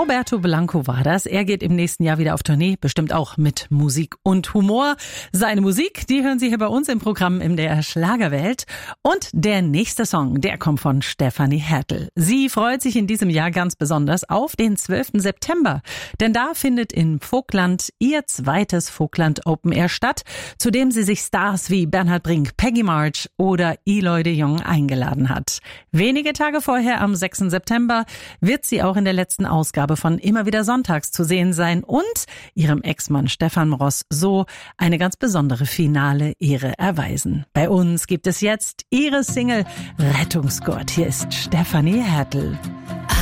Roberto Blanco war das. Er geht im nächsten Jahr wieder auf Tournee, bestimmt auch mit Musik und Humor. Seine Musik, die hören Sie hier bei uns im Programm in der Schlagerwelt. Und der nächste Song, der kommt von Stefanie Hertel. Sie freut sich in diesem Jahr ganz besonders auf den 12. September. Denn da findet in Vogtland ihr zweites Vogtland Open Air statt, zu dem sie sich Stars wie Bernhard Brink, Peggy March oder Eloy de Jong eingeladen hat. Wenige Tage vorher, am 6. September, wird sie auch in der letzten Ausgabe von Immer wieder sonntags zu sehen sein und ihrem Ex-Mann Stefan Ross so eine ganz besondere finale Ehre erweisen. Bei uns gibt es jetzt ihre Single Rettungsgurt. Hier ist Stefanie Hertel.